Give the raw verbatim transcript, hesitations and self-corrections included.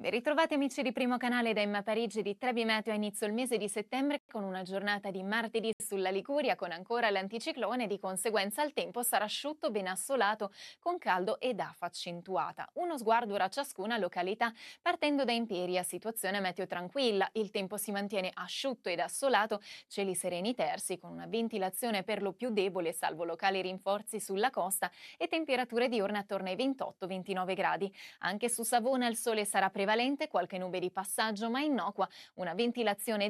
Ben ritrovati amici di Primo Canale da Emma Parigi di Trebi Meteo. A inizio il mese di settembre con una giornata di martedì sulla Liguria con ancora l'anticiclone, di conseguenza il tempo sarà asciutto, ben assolato, con caldo ed afa accentuata. Uno sguardo ora a ciascuna località, partendo da Imperia, situazione meteo tranquilla, il tempo si mantiene asciutto ed assolato, cieli sereni tersi con una ventilazione per lo più debole salvo locali rinforzi sulla costa e temperature diurne attorno ai ventotto ventinove gradi. Anche su Savona il sole sarà prevalente, qualche nube di passaggio ma innocua, una ventilazione